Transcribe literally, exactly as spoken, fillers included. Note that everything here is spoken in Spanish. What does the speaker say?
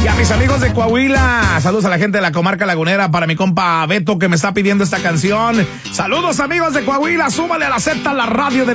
Y a mis amigos de Coahuila, saludos a la gente de la comarca lagunera, para mi compa Beto que me está pidiendo esta canción. Saludos amigos de Coahuila, súbale a la Z, la radio de